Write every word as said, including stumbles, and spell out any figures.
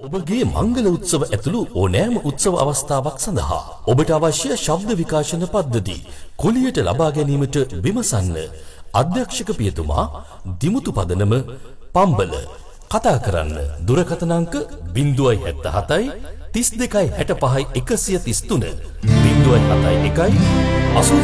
ඔබගේ මංගල උත්සව ඇතුළු ඕනෑම උත්සව අවස්ථාවක් සඳහා ඔබට අවශ්‍ය ශබ්ද විකාශන පද්ධති කුලියට ලබා ගැනීමට විමසන්න. අධ්‍යක්ෂක පියතුමා දිමුතු පදනම පම්බල. කතා කරන්න දුරකථන අංක ज़ीरो सात सात තිස් දෙකයි හැට පහයි එකසිය තිස් තුන ज़ीरो सात एक